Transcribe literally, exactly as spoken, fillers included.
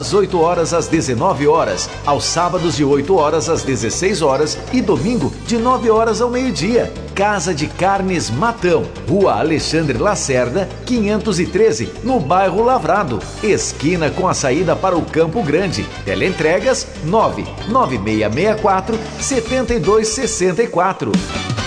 das oito horas às dezenove horas, aos sábados de oito horas às dezesseis horas e domingo de nove horas ao meio-dia. Casa de Carnes Matão, Rua Alexandre Lacerda, quinhentos e treze, no bairro Lavrado, esquina com a saída para o Campo Grande. Teleentregas nove nove seis seis quatro, sete dois seis quatro.